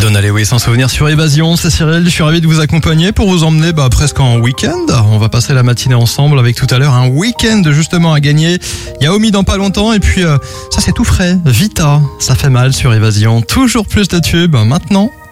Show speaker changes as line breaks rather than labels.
Donna Lewis en souvenir sur Évasion. C'est Cyril, je suis ravi de vous accompagner pour vous emmener presque en week-end. On va passer la matinée ensemble avec tout à l'heure un week-end justement à gagner. Yaomi dans pas longtemps et puis ça c'est tout frais. Vita, ça fait mal sur Évasion. Toujours plus de tubes maintenant